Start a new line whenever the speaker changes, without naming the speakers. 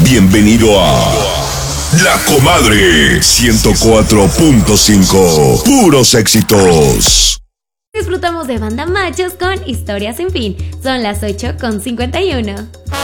Bienvenido a La Comadre 104.5. Puros éxitos.
Disfrutamos de Banda Machos con Historia Sin Fin. Son las 8:51.